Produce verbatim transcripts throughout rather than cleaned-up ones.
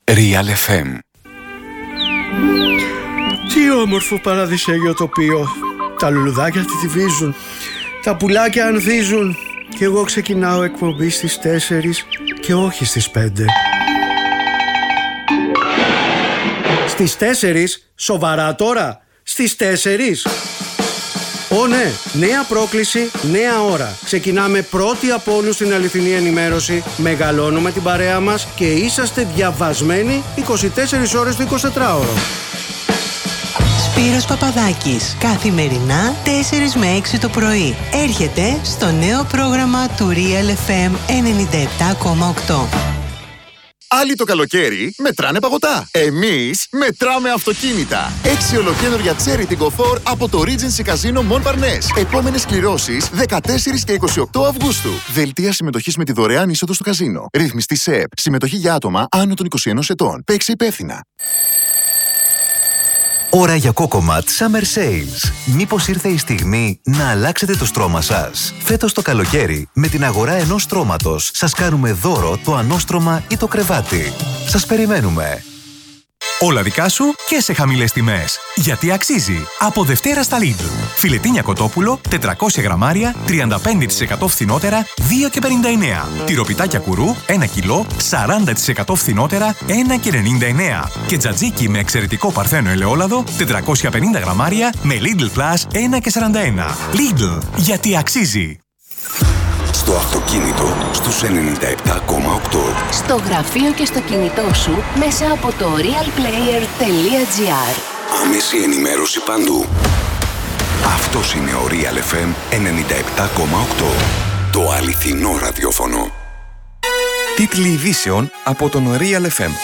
Real εφ εμ. Τι όμορφο παραδεισέγιο τοπίο. Τα λουλουδάκια τυφίζουν, τα πουλάκια ανθίζουν και εγώ ξεκινάω εκπομπή στις τέσσερις και όχι στις πέντε. Στις τέσσερις, σοβαρά τώρα, στις τέσσερις. Ω ναι, νέα πρόκληση, νέα ώρα. Ξεκινάμε πρώτοι από όλους στην αληθινή ενημέρωση, μεγαλώνουμε την παρέα μας και είσαστε διαβασμένοι είκοσι τέσσερις ώρες το εικοσιτετράωρο. Σπύρος Παπαδάκης, καθημερινά τέσσερις με έξι το πρωί. Έρχεται στο νέο πρόγραμμα του Real εφ εμ ενενήντα επτά κόμμα οκτώ. Άλλοι το καλοκαίρι μετράνε παγωτά. Εμείς μετράμε αυτοκίνητα. Έξι ολοκαίνουργια Cherry Tiggo φορ από το Regency Casino Montparnasse. Επόμενες κληρώσεις δεκατέσσερις και εικοστή όγδοη Αυγούστου. Δελτία συμμετοχής με τη δωρεάν είσοδο στο καζίνο. Ρύθμιστη ΣΕΠ. Συμμετοχή για άτομα άνω των είκοσι ενός ετών. Παίξε υπεύθυνα. Ώρα για Cocomat Summer Sales. Μήπως ήρθε η στιγμή να αλλάξετε το στρώμα σας? Φέτος το καλοκαίρι, με την αγορά ενός στρώματος, σας κάνουμε δώρο το ανώστρωμα ή το κρεβάτι. Σας περιμένουμε. Όλα δικά σου και σε χαμηλές τιμές. Γιατί αξίζει. Από Δευτέρα στα Lidl. Φιλετίνια κοτόπουλο, τετρακόσια γραμμάρια, τριάντα πέντε τοις εκατό φθηνότερα, δύο και πενήντα εννέα. Τυροπιτάκια κουρού, ένα κιλό, σαράντα τοις εκατό φθηνότερα, ένα και ενενήντα εννέα. Και τζατζίκι με εξαιρετικό παρθένο ελαιόλαδο, τετρακόσια πενήντα γραμμάρια, με Lidl Plus, ένα και σαράντα ένα. Lidl. Γιατί αξίζει. Στο αυτοκίνητο στους ενενήντα επτά κόμμα οκτώ. Στο γραφείο και στο κινητό σου μέσα από το realplayer τελεία gr. Άμεση ενημέρωση παντού. Αυτός είναι ο Real εφ εμ ενενήντα επτά κόμμα οκτώ. Το αληθινό ραδιόφωνο. Τίτλοι ειδήσεων από τον Real εφ εμ.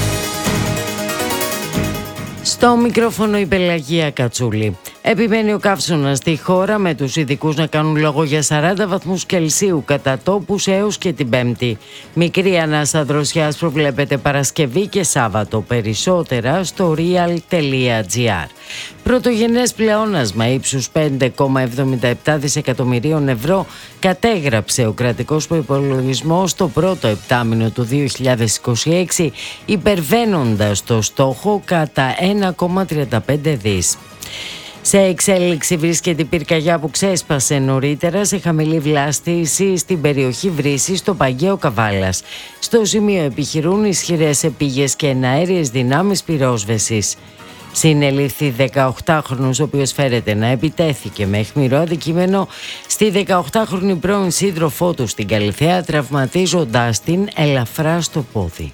Στο μικρόφωνο η Πελαγία Κατσούλη. Επιμένει ο καύσωνας στη χώρα, με τους ειδικούς να κάνουν λόγο για σαράντα βαθμούς Κελσίου κατά τόπους έως και την Πέμπτη. Μικρή ανάσα δροσιάς προβλέπεται Παρασκευή και Σάββατο. Περισσότερα στο real τελεία gr. Πρωτογενές πλεόνασμα ύψους πέντε κόμμα εβδομήντα επτά δισεκατομμυρίων ευρώ κατέγραψε ο κρατικός προϋπολογισμός το πρώτο επτάμηνο του δύο χιλιάδες είκοσι έξι, υπερβαίνοντας το στόχο κατά ένα κόμμα τριάντα πέντε δις. Σε εξέλιξη βρίσκεται η πυρκαγιά που ξέσπασε νωρίτερα σε χαμηλή βλάστηση στην περιοχή Βρύσης στο Παγκαίο Καβάλας. Στο σημείο επιχειρούν ισχυρές επίγειες και εναέριες δυνάμεις πυρόσβεσης. Συνελήφθη δεκαοκτάχρονος, ο οποίος φέρεται να επιτέθηκε με αιχμηρό αντικείμενο στη δεκαοκτάχρονη πρώην σύντροφό του στην Καλιθέα, τραυματίζοντάς την ελαφρά στο πόδι.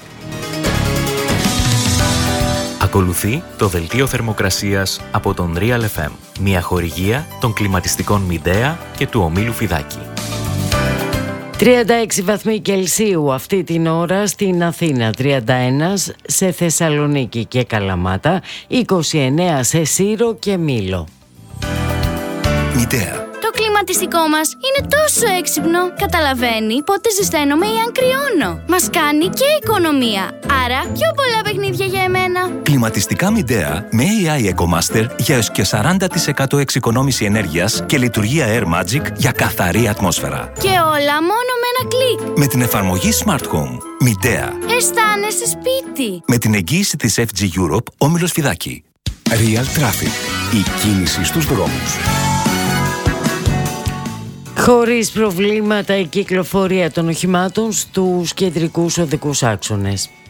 Ακολουθεί το δελτίο θερμοκρασίας από τον Real εφ εμ, μια χορηγία των κλιματιστικών Midea και του ομίλου Φιδάκη. τριάντα έξι βαθμοί Κελσίου αυτή την ώρα στην Αθήνα, τριάντα ένα σε Θεσσαλονίκη και Καλαμάτα, είκοσι εννέα σε Σύρο και Μήλο. Midea. Το κλιματιστικό μας είναι τόσο έξυπνο. Καταλαβαίνει πότε ζεσταίνομαι ή αν κρυώνω. Μας κάνει και οικονομία. Άρα πιο πολλά παιχνίδια για εμένα. Κλιματιστικά Midea με έι άι EcoMaster για έως και σαράντα τοις εκατό εξοικονόμηση ενέργειας και λειτουργία Air Magic για καθαρή ατμόσφαιρα. Και όλα μόνο με ένα κλικ. Με την εφαρμογή Smart Home. Midea. Αισθάνεσαι σπίτι. Με την εγγύηση της εφ τζι Europe, όμιλος Φιδάκη. Real Traffic. Η κίνηση στους δρόμους. Χωρίς προβλήματα η κυκλοφορία των οχημάτων στους κεντρικούς οδικούς άξονες.